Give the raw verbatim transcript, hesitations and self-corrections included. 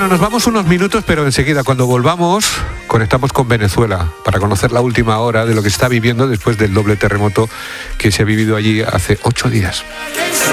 Bueno, nos vamos unos minutos, pero enseguida, cuando volvamos, conectamos con Venezuela para conocer la última hora de lo que se está viviendo después del doble terremoto que se ha vivido allí hace ocho días.